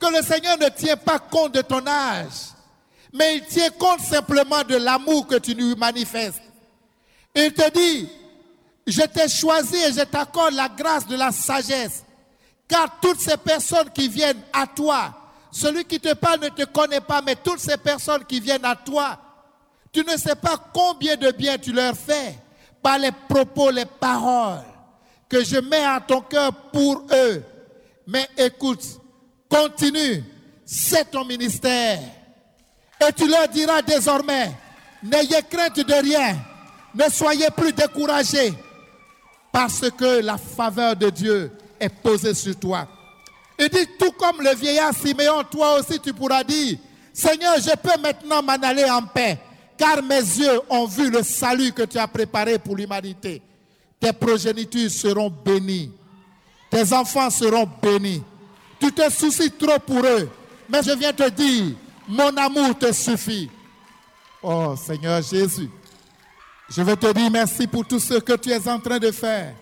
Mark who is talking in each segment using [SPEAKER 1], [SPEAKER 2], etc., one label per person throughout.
[SPEAKER 1] que le Seigneur ne tient pas compte de ton âge, mais il tient compte simplement de l'amour que tu lui manifestes. Il te dit, je t'ai choisi et je t'accorde la grâce de la sagesse, car toutes ces personnes qui viennent à toi, celui qui te parle ne te connaît pas, mais toutes ces personnes qui viennent à toi, tu ne sais pas combien de bien tu leur fais par les propos, les paroles que je mets à ton cœur pour eux. Mais écoute, continue, c'est ton ministère. Et tu leur diras désormais, n'ayez crainte de rien, ne soyez plus découragés, parce que la faveur de Dieu est posée sur toi. Il dit, tout comme le vieillard Siméon, toi aussi tu pourras dire, Seigneur, je peux maintenant m'en aller en paix, car mes yeux ont vu le salut que tu as préparé pour l'humanité. Tes progénitures seront bénies, tes enfants seront bénis. Tu te soucies trop pour eux, mais je viens te dire, mon amour te suffit. Oh Seigneur Jésus, je veux te dire merci pour tout ce que tu es en train de faire.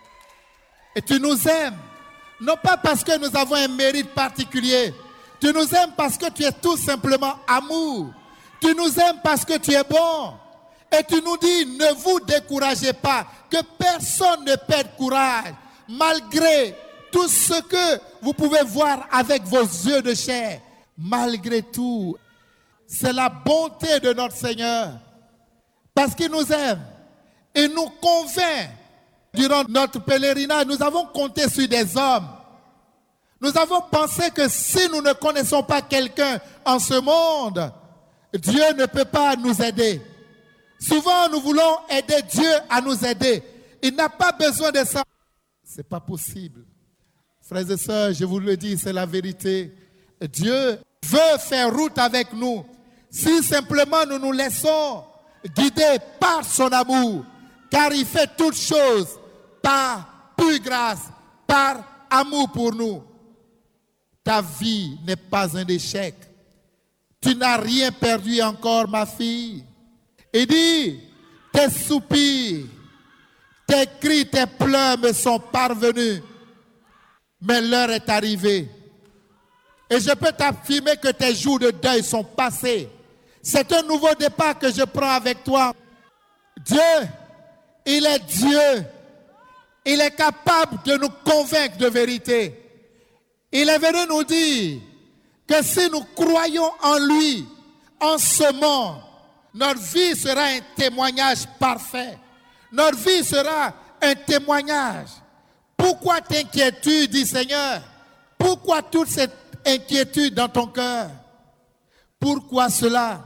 [SPEAKER 1] Et tu nous aimes, non pas parce que nous avons un mérite particulier. Tu nous aimes parce que tu es tout simplement amour. Tu nous aimes parce que tu es bon. Et tu nous dis, ne vous découragez pas, que personne ne perde courage, malgré tout ce que vous pouvez voir avec vos yeux de chair. Malgré tout, c'est la bonté de notre Seigneur. Parce qu'il nous aime. Il nous convainc. Durant notre pèlerinage, nous avons compté sur des hommes. Nous avons pensé que si nous ne connaissons pas quelqu'un en ce monde, Dieu ne peut pas nous aider. Souvent, nous voulons aider Dieu à nous aider. Il n'a pas besoin de ça. Ce n'est pas possible. Frères et sœurs, je vous le dis, c'est la vérité. Dieu veut faire route avec nous. Si simplement nous nous laissons guider par son amour, car il fait toutes choses par pure grâce, par amour pour nous. Ta vie n'est pas un échec. Tu n'as rien perdu encore, ma fille. Il dit, tes soupirs, tes cris, tes pleurs me sont parvenus, mais l'heure est arrivée. Et je peux t'affirmer que tes jours de deuil sont passés. C'est un nouveau départ que je prends avec toi. Dieu, il est Dieu. Il est capable de nous convaincre de vérité. Il est venu nous dire que si nous croyons en lui, en ce monde, notre vie sera un témoignage parfait. Notre vie sera un témoignage. Pourquoi t'inquiètes-tu, dit Seigneur? Pourquoi toute cette inquiétude dans ton cœur? Pourquoi cela?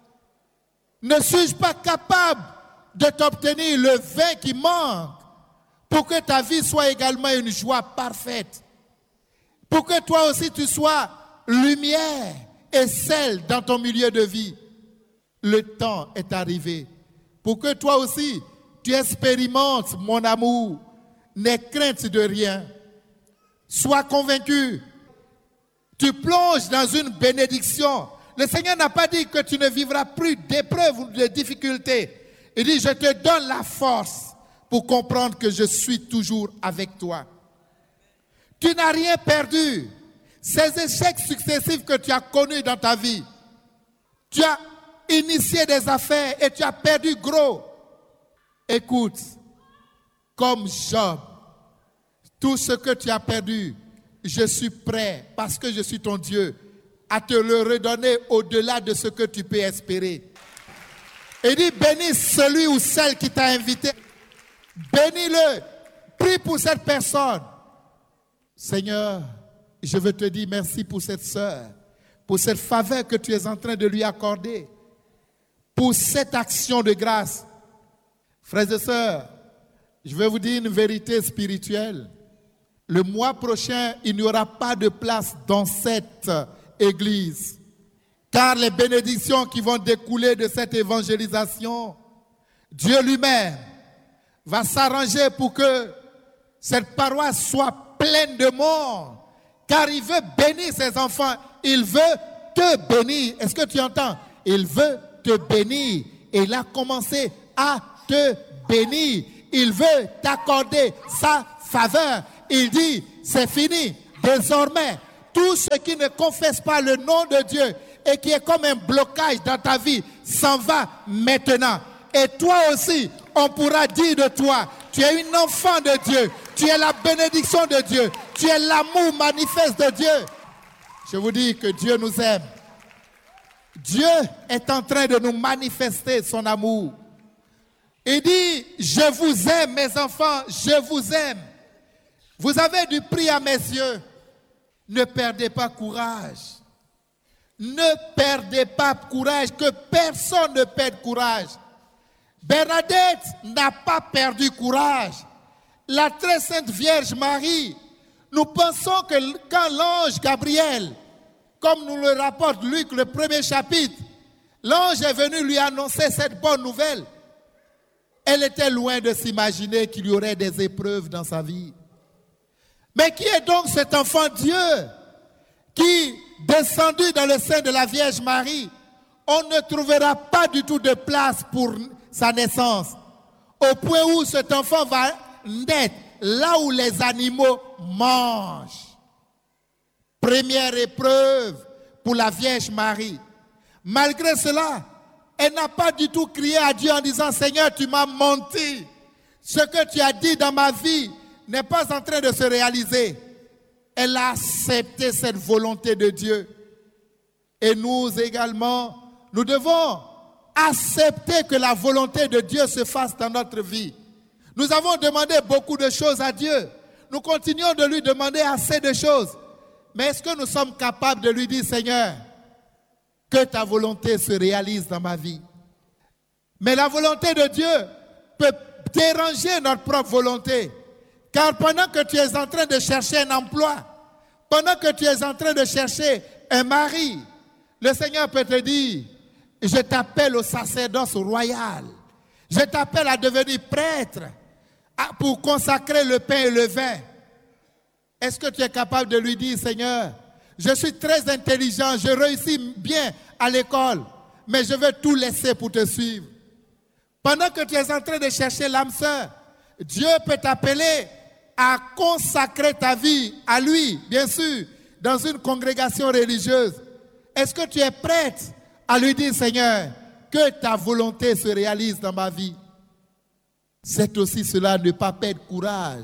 [SPEAKER 1] Ne suis-je pas capable de t'obtenir le vin qui manque pour que ta vie soit également une joie parfaite? Pour que toi aussi tu sois lumière et sel dans ton milieu de vie. Le temps est arrivé pour que toi aussi tu expérimentes mon amour. N'aie crainte de rien. Sois convaincu. Tu plonges dans une bénédiction. Le Seigneur n'a pas dit que tu ne vivras plus d'épreuves ou de difficultés. Il dit, je te donne la force pour comprendre que je suis toujours avec toi. Tu n'as rien perdu. Ces échecs successifs que tu as connus dans ta vie, tu as initié des affaires et tu as perdu gros. Écoute, comme Job, tout ce que tu as perdu, je suis prêt, parce que je suis ton Dieu, à te le redonner au-delà de ce que tu peux espérer. Il dit, bénis celui ou celle qui t'a invité. Bénis-le. Prie pour cette personne. Seigneur, je veux te dire merci pour cette sœur, pour cette faveur que tu es en train de lui accorder, pour cette action de grâce. Frères et sœurs, je vais vous dire une vérité spirituelle. Le mois prochain, il n'y aura pas de place dans cette église. Car les bénédictions qui vont découler de cette évangélisation, Dieu lui-même va s'arranger pour que cette paroisse soit pleine de monde. Car il veut bénir ses enfants. Il veut te bénir. Est-ce que tu entends? Il veut te bénir. Et il a commencé à te bénir. Il veut t'accorder sa faveur. Il dit, c'est fini. Désormais, tout ce qui ne confesse pas le nom de Dieu et qui est comme un blocage dans ta vie s'en va maintenant. Et toi aussi, on pourra dire de toi, tu es une enfant de Dieu, tu es la bénédiction de Dieu, tu es l'amour manifeste de Dieu. Je vous dis que Dieu nous aime. Dieu est en train de nous manifester son amour. Il dit, je vous aime mes enfants, je vous aime. Vous avez du prix à mes yeux. Ne perdez pas courage. Ne perdez pas courage, que personne ne perde courage. Bernadette n'a pas perdu courage. La très sainte Vierge Marie, nous pensons que quand l'ange Gabriel, comme nous le rapporte Luc, le premier chapitre, l'ange est venu lui annoncer cette bonne nouvelle. Elle était loin de s'imaginer qu'il y aurait des épreuves dans sa vie. Mais qui est donc cet enfant Dieu qui, descendu dans le sein de la Vierge Marie, on ne trouvera pas du tout de place pour sa naissance, au point où cet enfant va naître là où les animaux mangent. Première épreuve pour la Vierge Marie. Malgré cela, elle n'a pas du tout crié à Dieu en disant « Seigneur, tu m'as menti. Ce que tu as dit dans ma vie n'est pas en train de se réaliser. » Elle a accepté cette volonté de Dieu. Et nous également, nous devons accepter que la volonté de Dieu se fasse dans notre vie. Nous avons demandé beaucoup de choses à Dieu. Nous continuons de lui demander assez de choses. Mais est-ce que nous sommes capables de lui dire, Seigneur, que ta volonté se réalise dans ma vie? Mais la volonté de Dieu peut déranger notre propre volonté. Car pendant que tu es en train de chercher un emploi, pendant que tu es en train de chercher un mari, le Seigneur peut te dire, je t'appelle au sacerdoce royal. Je t'appelle à devenir prêtre pour consacrer le pain et le vin. Est-ce que tu es capable de lui dire, Seigneur, je suis très intelligent, je réussis bien à l'école, mais je veux tout laisser pour te suivre. Pendant que tu es en train de chercher l'âme sœur, Dieu peut t'appeler à consacrer ta vie à lui, bien sûr, dans une congrégation religieuse. Est-ce que tu es prête à lui dire, Seigneur, que ta volonté se réalise dans ma vie? C'est aussi cela, ne pas perdre courage.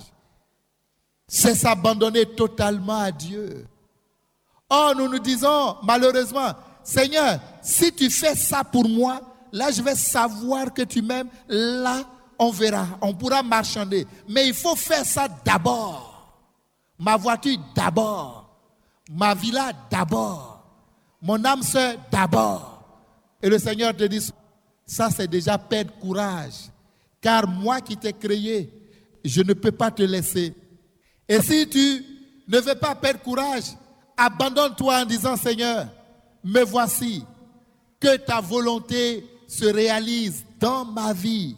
[SPEAKER 1] C'est s'abandonner totalement à Dieu. Or, nous nous disons, malheureusement, Seigneur, si tu fais ça pour moi, là, je vais savoir que tu m'aimes. Là, on verra, on pourra marchander. Mais il faut faire ça d'abord. Ma voiture d'abord. Ma villa d'abord. Mon âme sœur d'abord. Et le Seigneur te dit, ça c'est déjà perdre courage. Car moi qui t'ai créé, je ne peux pas te laisser. Et si tu ne veux pas perdre courage, abandonne-toi en disant, Seigneur, me voici, que ta volonté se réalise dans ma vie.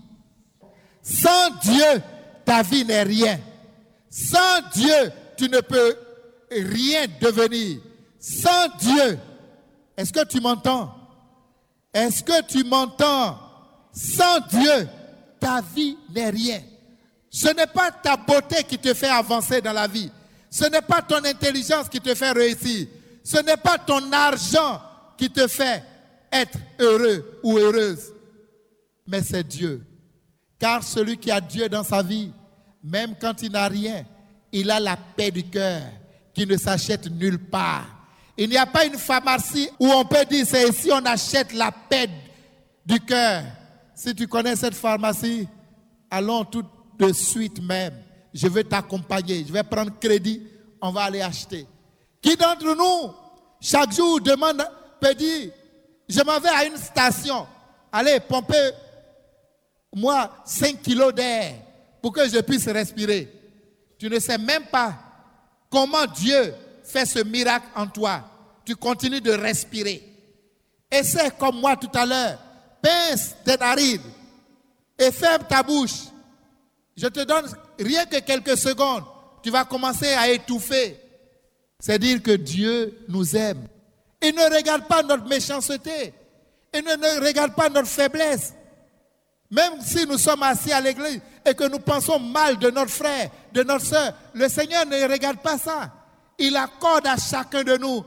[SPEAKER 1] Sans Dieu, ta vie n'est rien. Sans Dieu, tu ne peux rien devenir. Sans Dieu, est-ce que tu m'entends? Est-ce que tu m'entends? Sans Dieu, ta vie n'est rien. Ce n'est pas ta beauté qui te fait avancer dans la vie. Ce n'est pas ton intelligence qui te fait réussir. Ce n'est pas ton argent qui te fait être heureux ou heureuse. Mais c'est Dieu. Car celui qui a Dieu dans sa vie, même quand il n'a rien, il a la paix du cœur qui ne s'achète nulle part. Il n'y a pas une pharmacie où on peut dire c'est ici on achète la paix du cœur. Si tu connais cette pharmacie, allons tout de suite même. Je vais t'accompagner. Je vais prendre crédit. On va aller acheter. Qui d'entre nous, chaque jour, demande, peut dire, je m'en vais à une station. Allez, pomper moi 5 kilos d'air pour que je puisse respirer. Tu ne sais même pas comment Dieu fait ce miracle en toi. Tu continues de respirer. Essaie comme moi tout à l'heure. Pince tes narines et ferme ta bouche. Je te donne rien que quelques secondes. Tu vas commencer à étouffer. C'est dire que Dieu nous aime. Il ne regarde pas notre méchanceté. Il ne regarde pas notre faiblesse. Même si nous sommes assis à l'église et que nous pensons mal de notre frère, de notre soeur, le Seigneur ne regarde pas ça. Il accorde à chacun de nous